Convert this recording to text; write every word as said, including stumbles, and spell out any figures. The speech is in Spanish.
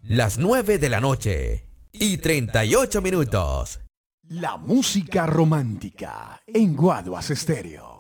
las nueve de la noche y treinta y ocho minutos. La música romántica en Guaduas Estéreo.